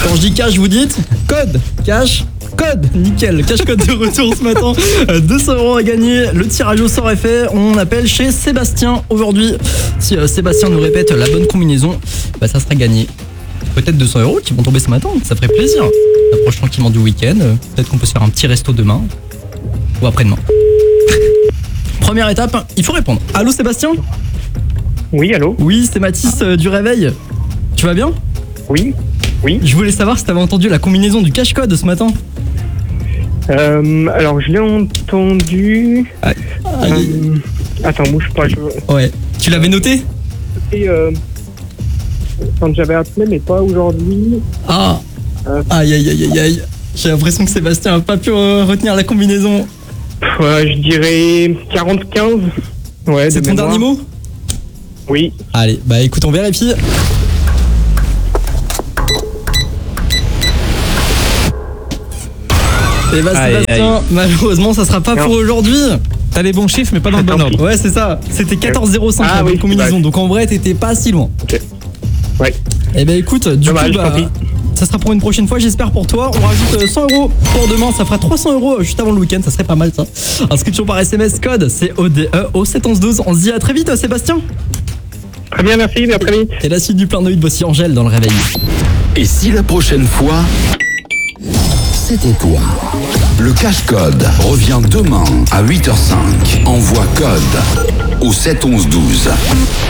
Quand je dis cash, vous dites code. Cash, code. Nickel. Cash code de retour ce matin. 200 € à gagner. Le tirage au sort est fait. On appelle chez Sébastien aujourd'hui. Si Sébastien nous répète la bonne combinaison, bah ça sera gagné. Peut-être 200 € qui vont tomber ce matin. Ça ferait plaisir. On approche tranquillement du week-end. Peut-être qu'on peut se faire un petit resto demain ou après-demain. Première étape, il faut répondre. Allô Sébastien ? Oui, allô? Oui, c'est Mathis du Réveil. Tu vas bien ? Oui, oui. Je voulais savoir si t'avais entendu la combinaison du cash code ce matin. Alors, je l'ai entendu. Attends, bouge pas. Ouais. Tu l'avais noté ? Et, quand j'avais appelé, mais pas aujourd'hui. Ah. Aïe aïe aïe aïe aïe. J'ai l'impression que Sébastien a pas pu retenir la combinaison. Je dirais 40-15. Ouais, c'est ton dernier mot ? Oui. Allez, bah écoute, on vérifie. Et bah Sébastien, malheureusement ça sera pas pour aujourd'hui. T'as les bons chiffres mais pas dans le bon ordre. Ouais c'est ça, c'était 14,05 la bonne combinaison, donc en vrai t'étais pas si loin. Ok. Ouais. Et bah écoute, du coup ça sera pour une prochaine fois, j'espère pour toi. On rajoute 100 € pour demain, ça fera 300 € juste avant le week-end, ça serait pas mal ça. Inscription par SMS code, c'est ODE au 71112. On se dit à très vite Sébastien. Très bien, merci, à très vite. Et la suite du plein de voici Angèle dans le réveil. Et si la prochaine fois, c'était toi? Le cash code revient demain à 8h05. Envoie code au 71112.